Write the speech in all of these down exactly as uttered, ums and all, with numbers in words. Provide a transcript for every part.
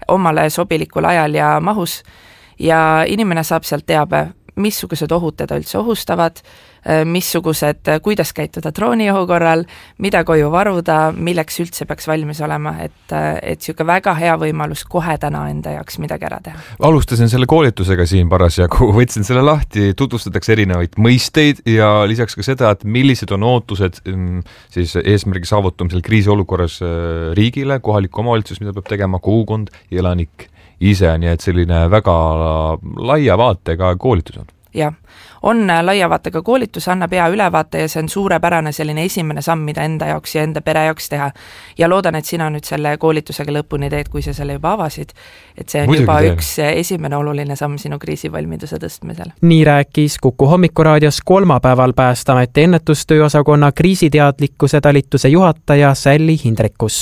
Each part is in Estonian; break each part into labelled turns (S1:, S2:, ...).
S1: omale sobilikul ajal ja mahus ja inimene saab sealt teabe, missugused ohud teda üldse ohustavad, missugused, kuidas käituda drooniohu korral, mida koju varuda, milleks üldse peaks valmis olema, et, et siuke väga hea võimalus kohe täna enda jaoks midagi ära teha.
S2: Alustasin selle koolitusega siin parasjagu, võtsin selle lahti, tutvustatakse erinevaid mõisteid ja lisaks ka seda, et millised on ootused siis eesmärgi saavutamisel kriisiolukorras riigile, kohaliku omavalitsus, mida peab tegema kogukond ja elanik ise, nii et selline väga laia vaatega koolitus on.
S1: Jah, on laia vaatega koolitus, annab hea ülevaate ja see on suurepärane selline esimene samm, mida enda jaoks ja enda pere jaoks teha. Ja loodan, et sina nüüd selle koolitusega lõpuni teed, kui sa selle juba avasid, et see on
S2: Muidugi
S1: juba
S2: teen.
S1: üks esimene oluline samm sinu kriisivalmiduse tõstmisel.
S3: Nii rääkis Kuku hommikuraadios kolmapäeval Päästeameti ennetustööosakonna kriisiteadlikkuse talituse juhataja Sälli Hindrikus.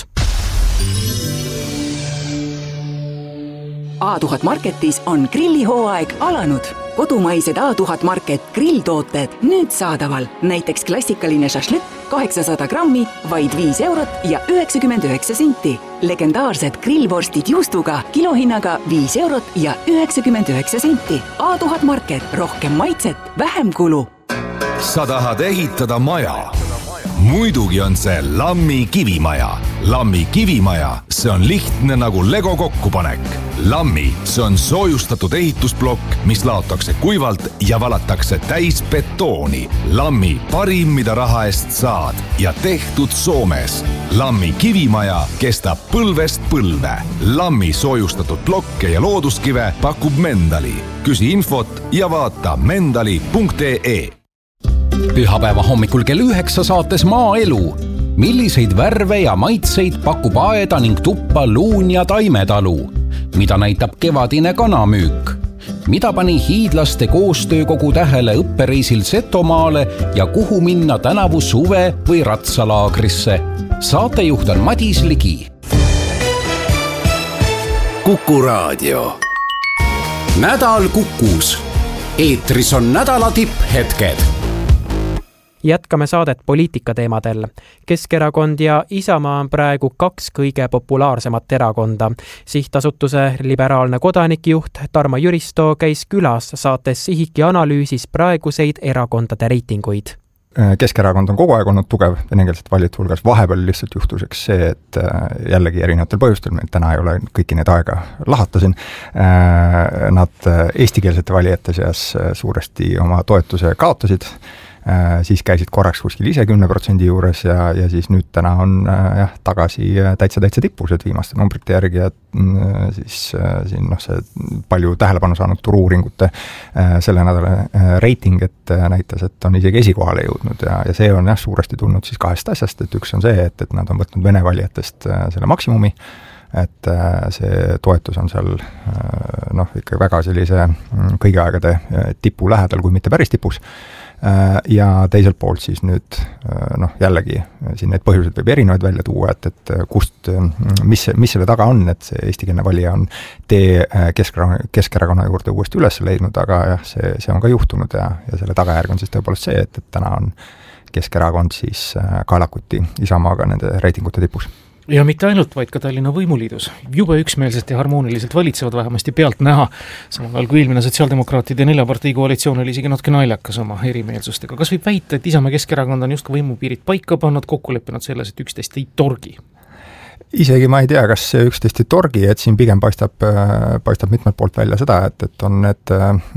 S4: A tuhat Marketis on grillihooaeg alanud. Kodumaised A tuhat Market grilltooted nüüd saadaval. Näiteks klassikaline šašlõkk kaheksasada grammi, vaid viis eurot ja üheksakümmend üheksa senti. Legendaarsed grillvorstid juustuga kilohinnaga viis eurot ja üheksakümmend üheksa senti. A tuhat Market, rohkem maitset, vähem kulu.
S5: Sa tahad ehitada maja? Muidugi on see Lammi kivimaja. Lammi kivimaja, see on lihtne nagu Lego kokkupanek. Lammi, see on soojustatud ehitusblokk, mis laotakse kuivalt ja valatakse täis betooni. Lammi parim, mida raha eest saad ja tehtud Soomes. Lammi kivimaja kestab põlvest põlve. Lammi soojustatud blokke ja looduskive pakub Mendali. Küsi infot ja vaata mendali punkt ee.
S6: Pühapäeva hommikul kell üheksa saates Maaelu. Milliseid värve ja maitseid pakub aeda ning tuppa luun ja taimetalu? Mida näitab kevadine kanamüük? Mida pani hiidlaste koostöökogu tähele õppereisil Setomaale ja kuhu minna tänavu suve või ratsalaagrisse? Saatejuht on Madis Ligi.
S5: Kuku raadio.
S6: Nädal Kukus. Eetris on nädala tipphetked.
S3: Jätkame saadet poliitikateemadel. Keskerakond ja Isamaa on praegu kaks kõige populaarsemat erakonda. Sihtasutuse liberaalne kodanikjuht Tarmo Jüristo käis külas saates Sihik ja analüüsis praeguseid erakondade reitinguid.
S7: Keskerakond on kogu aeg olnud tugev venekeelset valijate hulgas. Vahepeal lihtsalt juhtuseks see, et jällegi erinevatel põhjustel, meil täna ei ole kõiki need aega lahatasin, nad eestikeelsete valijate seas suuresti oma toetuse kaotasid, siis käisid korraks kuskil ise kümne protsendi juures ja, ja siis nüüd täna on jah, tagasi täitsa täitsa tippus, et viimaste numbrite järgi ja siis siin noh, see palju tähelepanu saanud turu-uuringute selle nädala reiting, et näitas, et on isegi esikohale jõudnud ja, ja see on jah, suuresti tulnud siis kahest asjast, et üks on see, et, et nad on võtnud vene valijatest selle maksimumi, et see toetus on seal noh, ikka väga sellise kõigi aegade tipu lähedal, kui mitte päris tipus. Ja teiselt poolt siis nüüd noh, jällegi siin need põhjused võib erinevaid välja tuua, et, et kust, mis, mis selle taga on, et see eestikeelne valija on tee Keskerakonna, Keskerakonna juurde uuesti üles leidnud, aga jah, see, see on ka juhtunud ja, ja selle tagajärg on siis tõepoolest see, et, et täna on Keskerakond siis kaelakuti Isamaaga nende reitingute tipus.
S8: Ja mitte ainult, vaid ka Tallinna võimuliidus. Jube üksmeelselt ja harmooniliselt valitsevad vähemasti pealt näha. Samal ajal kui eelmine sotsiaaldemokraatide nelja partei koalitsioon oli isegi natuke naljakas oma erimeelsustega. Kas võib väita, et Isamaa Keskerakond on just ka võimupiirid paika pannud, kokku leppinud selles, et üksteist ei torgi?
S7: Isegi ma ei tea, kas see üksteist ei torgi, et siin pigem paistab, paistab mitmelt poolt välja seda, et, et on need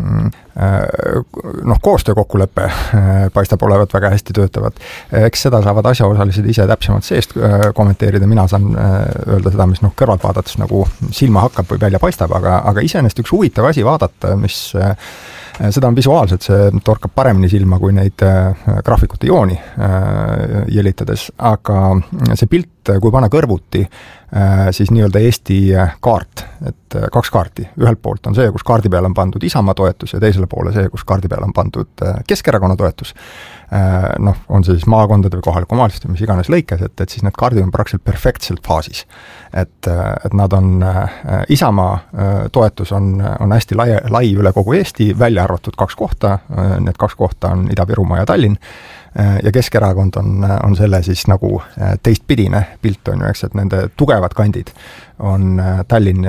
S7: noh, koostöökokkulepe paistab olevat väga hästi töötavad. Eks seda saavad asjaosalised ise täpsemalt seest kommenteerida, mina saan öelda seda, mis noh, kõrvalt vaadates nagu silma hakkab või välja paistab, aga, aga iseenesest üks huvitav asi vaadata, mis seda on visuaalselt, see torkab paremini silma kui neid graafikute jooni jälitades, aga see pilt, kui panna kõrvuti, siis nii-öelda Eesti kaart, et kaks kaarti. Ühelt poolt on see, kus kaardi peal on pandud Isamaa toetus ja teisele poole see, kus kaardi peal on pandud Keskerakonna toetus. Noh, on see siis maakondade või kohaliku omavalitsuste, mis iganes lõikes, et, et siis need kaardid on praktiliselt perfektselt faasis. Et, et nad on, Isamaa toetus on, on hästi lai, lai üle kogu Eesti, välja arvatud kaks kohta, need kaks kohta on Ida-Virumaa ja Tallinn, ja Keskerakond on, on selle siis nagu teistpidine pilt on ju, eks, et nende tugevad kandid on Tallinn